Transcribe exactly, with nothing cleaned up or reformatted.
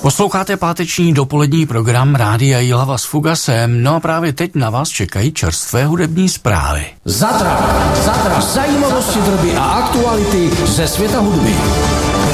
Posloucháte páteční dopolední program Rádia Jihlava s Fugasem, no a právě teď na vás čekají čerstvé hudební zprávy. Zatra, zatra, zajímavosti, drby a aktuality ze světa hudby.